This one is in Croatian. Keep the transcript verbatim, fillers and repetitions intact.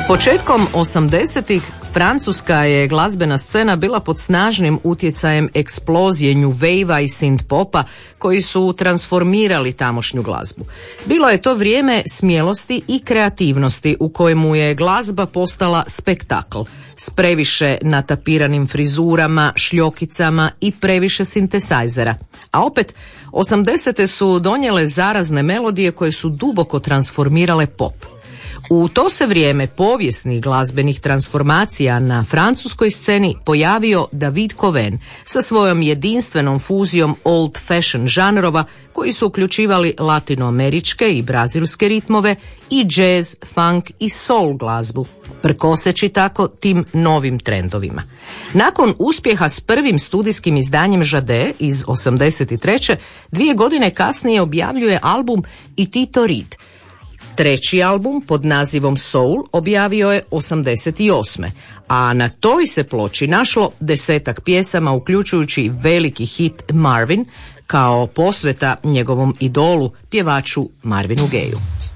Početkom osamdesetih francuska je glazbena scena bila pod snažnim utjecajem eksplozije new wave-a i synth popa koji su transformirali tamošnju glazbu. Bilo je to vrijeme smjelosti i kreativnosti u kojemu je glazba postala spektakl s previše natapiranim frizurama, šljokicama i previše sintesajzera. A opet, osamdesete su donijele zarazne melodije koje su duboko transformirale pop. U to se vrijeme povijesnih glazbenih transformacija na francuskoj sceni pojavio David Coven sa svojom jedinstvenom fuzijom old fashion žanrova koji su uključivali latinoameričke i brazilske ritmove i jazz, funk i soul glazbu, prkoseći tako tim novim trendovima. Nakon uspjeha s prvim studijskim izdanjem Jade iz osamdeset treće. dvije godine kasnije objavljuje album i Tito Reed. Treći album pod nazivom Soul objavio je osamdeset osme. a na toj se ploči našlo desetak pjesama uključujući veliki hit Marvin kao posveta njegovom idolu, pjevaču Marvinu Gayu.